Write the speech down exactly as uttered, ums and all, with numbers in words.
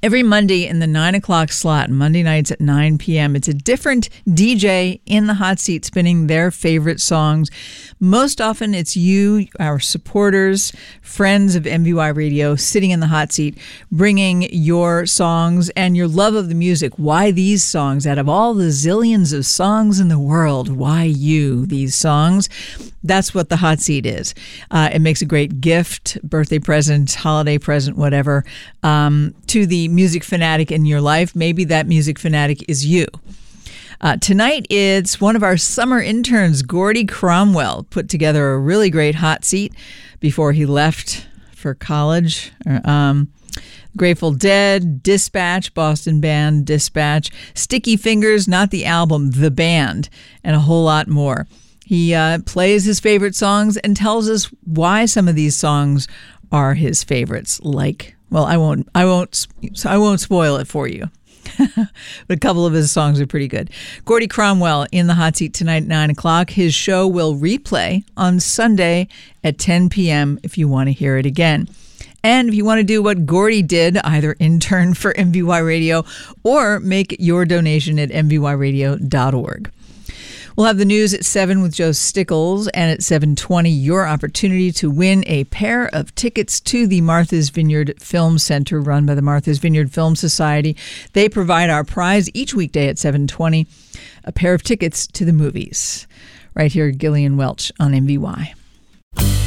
Every Monday in the nine o'clock slot, Monday nights at nine p.m., it's a different D J in the hot seat spinning their favorite songs. Most often it's you, our supporters, friends of M V Y Radio, sitting in the hot seat, bringing your songs and your love of the music. Why these songs? Out of all the zillions of songs in the world, why you, these songs? That's what the hot seat is. Uh, it makes a great gift, birthday present, holiday present, whatever, um, to the music fanatic in your life. Maybe that music fanatic is you. Uh, tonight, it's one of our summer interns, Gordy Cromwell, put together a really great hot seat before he left for college. Um, Grateful Dead, Dispatch, Boston band, Dispatch, Sticky Fingers, not the album, the band, and a whole lot more. He uh, plays his favorite songs and tells us why some of these songs are his favorites. Like, well, I won't, I won't, I won't spoil it for you. But a couple of his songs are pretty good. Gordy Cromwell in the hot seat tonight at nine o'clock. His show will replay on Sunday at ten p.m. if you want to hear it again. And if you want to do what Gordy did, either intern for M V Y Radio or make your donation at m v y radio dot org. We'll have the news at seven with Joe Stickles, and at seven twenty, your opportunity to win a pair of tickets to the Martha's Vineyard Film Center run by the Martha's Vineyard Film Society. They provide our prize each weekday at seven twenty, a pair of tickets to the movies. Right here, Gillian Welch on M V Y.